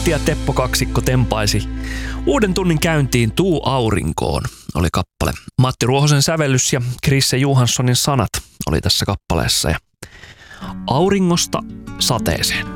Matti ja Teppo kaksikko tempaisi uuden tunnin käyntiin Tuu aurinkoon oli kappale. Matti Ruohosen sävellys ja Krisse Johanssonin sanat oli tässä kappaleessa. Ja auringosta sateeseen.